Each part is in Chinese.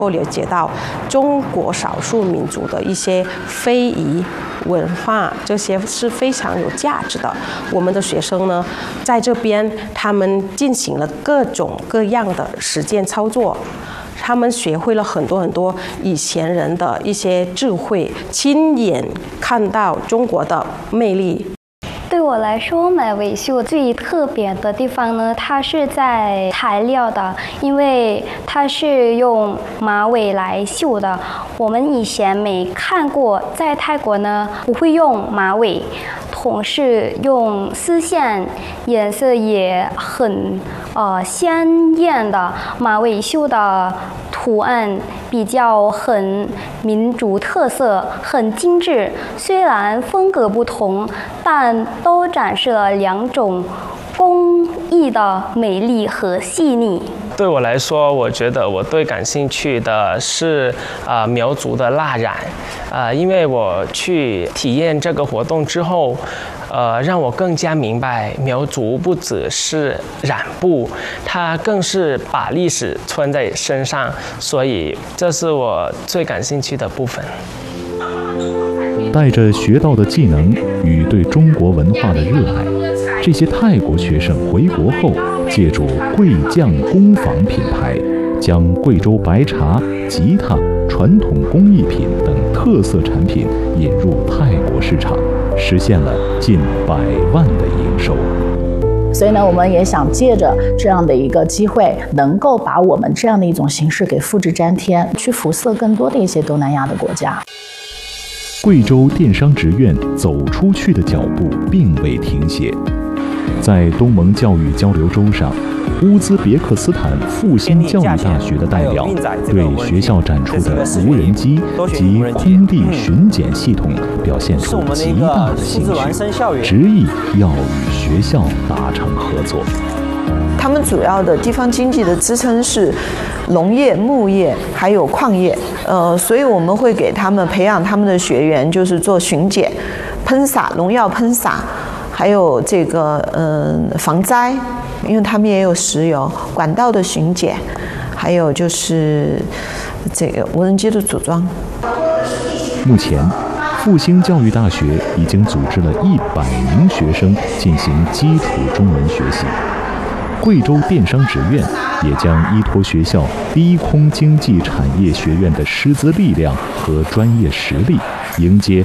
了解到中国少数民族的一些非遗文化，这些是非常有价值的。我们的学生呢，在这边他们进行了各种各样的实践操作，他们学会了很多以前人的一些智慧，亲眼看到中国的魅力。 对我来说，马尾绣最特别的地方呢，它是在材料的，因为它是用马尾来绣的。我们以前没看过，在泰国呢不会用马尾，同时用丝线，颜色也很鲜艳的马尾绣的图案比较很民族特色，很精致。虽然风格不同，但都展示了两种工艺的美丽和细腻。 对我来说，我觉得我最感兴趣的是苗族的蜡染，因为我去体验这个活动之后，让我更加明白苗族不只是染布，它更是把历史穿在身上，所以这是我最感兴趣的部分。 带着学到的技能与对中国文化的热爱，这些泰国学生回国后，借助贵匠工坊品牌，将贵州白茶、吉他、传统工艺品等特色产品引入泰国市场，实现了近100万的营收。 所以呢，我们也想借着这样的一个机会，能够把我们这样的一种形式给复制粘贴，去辐射更多的一些东南亚的国家。 贵州电商职院走出去的脚步并未停歇，在东盟教育交流周上，乌兹别克斯坦复兴教育大学的代表对学校展出的无人机及空地巡检系统表现出极大的兴趣，执意要与学校达成合作。 他们主要的地方经济的支撑是农业、牧业还有矿业，所以我们会给他们培养他们的学员，就是做巡检、喷洒农药喷洒，还有这个防灾，因为他们也有石油管道的巡检，还有就是这个无人机的组装。 目前，复兴教育大学已经组织了100名学生进行基础中文学习。贵州电商职院也将依托学校低空经济产业学院的师资力量和专业实力，迎接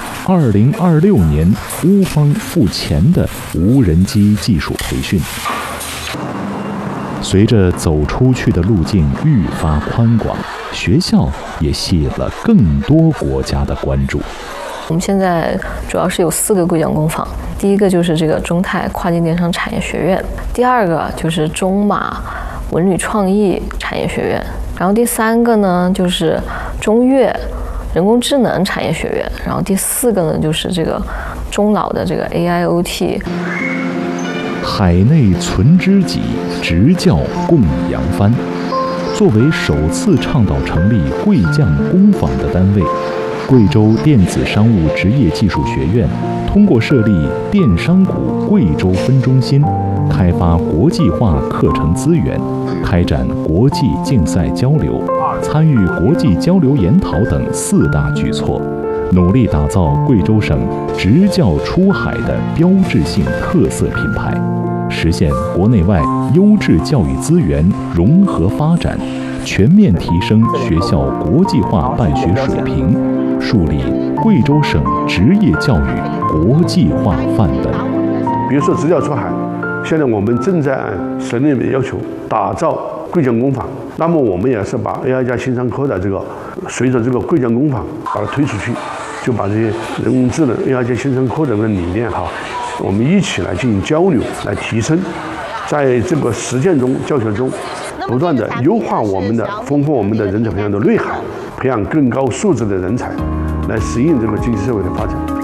2026年乌方赴前的无人机技术培训。随着走出去的路径愈发宽广，学校也吸引了更多国家的关注。 我们现在主要是有4个贵匠工坊，第一个就是这个中泰跨境电商产业学院，第2个就是中马文旅创意产业学院，然后第3个呢就是中粤人工智能产业学院，然后第4个呢就是这个中老的这个 AIoT。 海内存知己，职教供扬帆。作为首次倡导成立贵匠工坊的单位，贵州电子商务职业技术学院通过设立电商股贵州分中心，开发国际化课程资源，开展国际竞赛交流，参与国际交流研讨等4大举措，努力打造贵州省职教出海的标志性特色品牌，实现国内外优质教育资源融合发展，全面提升学校国际化办学水平，树立贵州省职业教育国际化范本。 比如说职教出海，现在我们正在按省里面要求打造贵匠工坊，那么我们也是把 AI 加新商科的这个，随着这个贵匠工坊把它推出去，就把这些人工智能 AI 加新商科的这个理念我们一起来进行交流，来提升，在这个实践中、教学中，不断的优化我们的、丰富我们的人才培养的内涵，培养更高素质的人才，来适应这个经济社会的发展。